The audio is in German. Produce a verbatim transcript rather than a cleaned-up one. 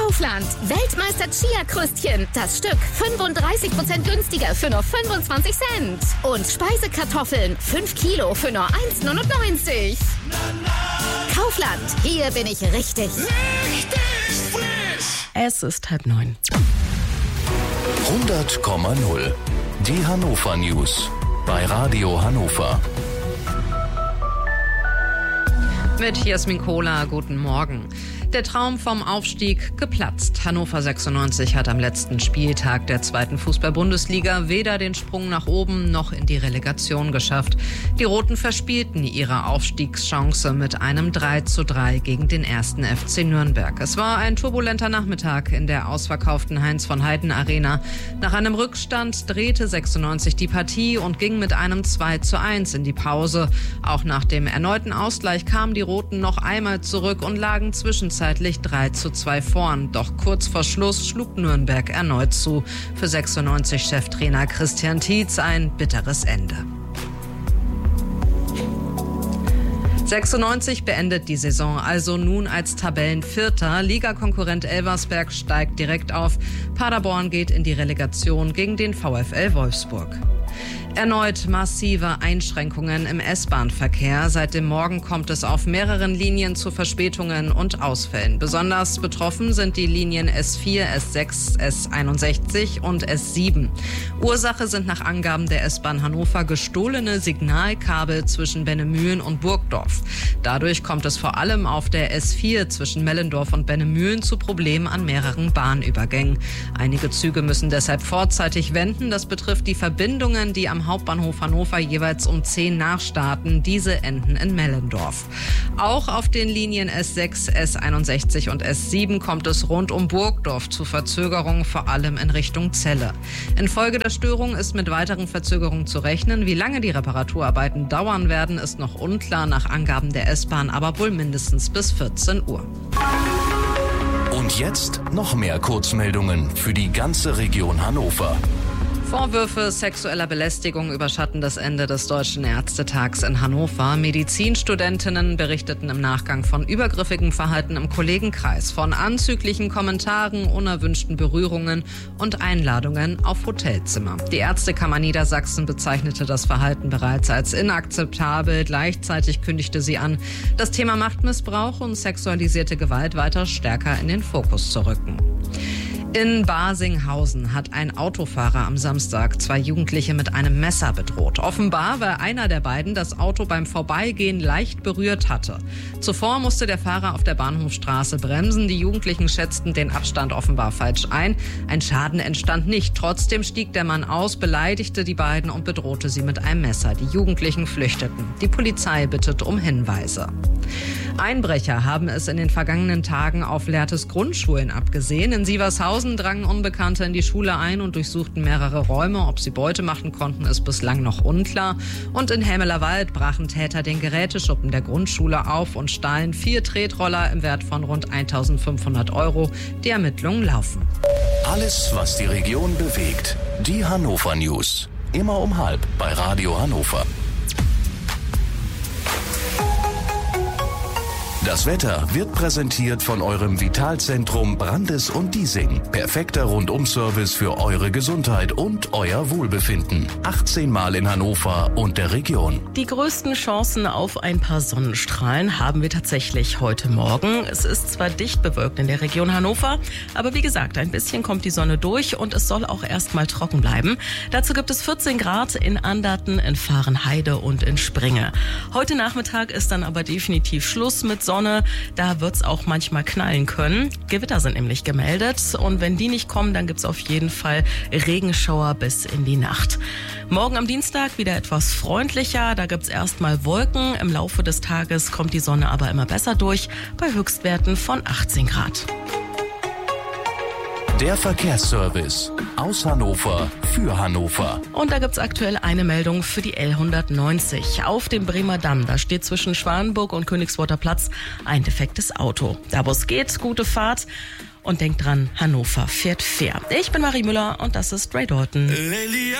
Kaufland. Weltmeister Chia-Kröstchen. Das Stück fünfunddreißig Prozent günstiger für nur fünfundzwanzig Cent. Und Speisekartoffeln. fünf Kilo für nur eins neunundneunzig. Kaufland. Hier bin ich richtig. Richtig frisch. Es ist halb neun. hundert Komma null. Die Hannover News. Bei Radio Hannover. Mit Jasmin Kohler, guten Morgen. Der Traum vom Aufstieg geplatzt. Hannover sechsundneunzig hat am letzten Spieltag der zweiten Fußball-Bundesliga weder den Sprung nach oben noch in die Relegation geschafft. Die Roten verspielten ihre Aufstiegschance mit einem drei zu drei gegen den ersten F C Nürnberg. Es war ein turbulenter Nachmittag in der ausverkauften Heinz-von-Heiden-Arena. Nach einem Rückstand drehte sechsundneunzig die Partie und ging mit einem zwei zu eins in die Pause. Auch nach dem erneuten Ausgleich kamen die Roten noch einmal zurück und lagen zwischenzeitlich Zeitlich drei zu zwei vorn. Doch kurz vor Schluss schlug Nürnberg erneut zu. Für sechsundneunzig-Cheftrainer Christian Tietz ein bitteres Ende. sechsundneunzig beendet die Saison also nun als Tabellenvierter. Ligakonkurrent Elversberg steigt direkt auf. Paderborn geht in die Relegation gegen den VfL Wolfsburg. Erneut massive Einschränkungen im S-Bahn-Verkehr. Seit dem Morgen kommt es auf mehreren Linien zu Verspätungen und Ausfällen. Besonders betroffen sind die Linien S vier, S sechs, S einundsechzig und S sieben. Ursache sind nach Angaben der S-Bahn Hannover gestohlene Signalkabel zwischen Bennemühlen und Burgdorf. Dadurch kommt es vor allem auf der S vier zwischen Mellendorf und Bennemühlen zu Problemen an mehreren Bahnübergängen. Einige Züge müssen deshalb vorzeitig wenden. Das betrifft die Verbindungen, die am Hauptbahnhof Hannover jeweils um zehn nachstarten. Diese enden in Mellendorf. Auch auf den Linien S sechs, S einundsechzig und S sieben kommt es rund um Burgdorf zu Verzögerungen, vor allem in Richtung Celle. Infolge der Störung ist mit weiteren Verzögerungen zu rechnen. Wie lange die Reparaturarbeiten dauern werden, ist noch unklar, nach Angaben der S-Bahn aber wohl mindestens bis vierzehn Uhr. Und jetzt noch mehr Kurzmeldungen für die ganze Region Hannover. Vorwürfe sexueller Belästigung überschatten das Ende des Deutschen Ärztetags in Hannover. Medizinstudentinnen berichteten im Nachgang von übergriffigem Verhalten im Kollegenkreis, von anzüglichen Kommentaren, unerwünschten Berührungen und Einladungen auf Hotelzimmer. Die Ärztekammer Niedersachsen bezeichnete das Verhalten bereits als inakzeptabel. Gleichzeitig kündigte sie an, das Thema Machtmissbrauch und sexualisierte Gewalt weiter stärker in den Fokus zu rücken. In Barsinghausen hat ein Autofahrer am Samstag zwei Jugendliche mit einem Messer bedroht. Offenbar, weil einer der beiden das Auto beim Vorbeigehen leicht berührt hatte. Zuvor musste der Fahrer auf der Bahnhofstraße bremsen. Die Jugendlichen schätzten den Abstand offenbar falsch ein. Ein Schaden entstand nicht. Trotzdem stieg der Mann aus, beleidigte die beiden und bedrohte sie mit einem Messer. Die Jugendlichen flüchteten. Die Polizei bittet um Hinweise. Einbrecher haben es in den vergangenen Tagen auf Lehrtes Grundschulen abgesehen. In Sievershausen drangen Unbekannte in die Schule ein und durchsuchten mehrere Räume. Ob sie Beute machen konnten, ist bislang noch unklar. Und in Hämelerwald brachen Täter den Geräteschuppen der Grundschule auf und stahlen vier Tretroller im Wert von rund eintausendfünfhundert Euro. Die Ermittlungen laufen. Alles, was die Region bewegt. Die Hannover News. Immer um halb bei Radio Hannover. Das Wetter wird präsentiert von eurem Vitalzentrum Brandes und Diesing. Perfekter Rundum-Service für eure Gesundheit und euer Wohlbefinden. achtzehn Mal in Hannover und der Region. Die größten Chancen auf ein paar Sonnenstrahlen haben wir tatsächlich heute Morgen. Es ist zwar dicht bewölkt in der Region Hannover, aber wie gesagt, ein bisschen kommt die Sonne durch und es soll auch erstmal trocken bleiben. Dazu gibt es vierzehn Grad in Anderten, in Vahrenheide und in Springe. Heute Nachmittag ist dann aber definitiv Schluss mit Sonne. Da wird's auch manchmal knallen können. Gewitter sind nämlich gemeldet und wenn die nicht kommen, dann gibt's auf jeden Fall Regenschauer bis in die Nacht. Morgen am Dienstag wieder etwas freundlicher. Da gibt's erstmal Wolken. Im Laufe des Tages kommt die Sonne aber immer besser durch bei Höchstwerten von achtzehn Grad. Der Verkehrsservice aus Hannover für Hannover. Und da gibt's aktuell eine Meldung für die L hundertneunzig. Auf dem Bremer Damm, da steht zwischen Schwanenburg und Königsworter Platz ein defektes Auto. Da wo es geht, gute Fahrt. Und denkt dran, Hannover fährt fair. Ich bin Marie Müller und das ist Ray Dalton.